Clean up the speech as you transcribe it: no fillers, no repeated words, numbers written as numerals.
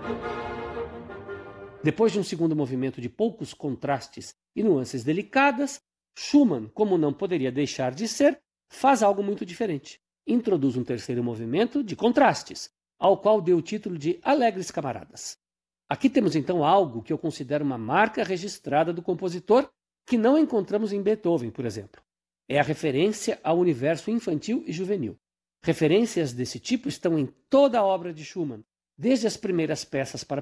Depois de um segundo movimento de poucos contrastes e nuances delicadas, Schumann, como não poderia deixar de ser, faz algo muito diferente. Introduz um terceiro movimento de contrastes, ao qual deu o título de Alegres Camaradas. Aqui temos então algo que eu considero uma marca registrada do compositor que não encontramos em Beethoven, por exemplo. É a referência ao universo infantil e juvenil. Referências desse tipo estão em toda a obra de Schumann, desde as primeiras peças para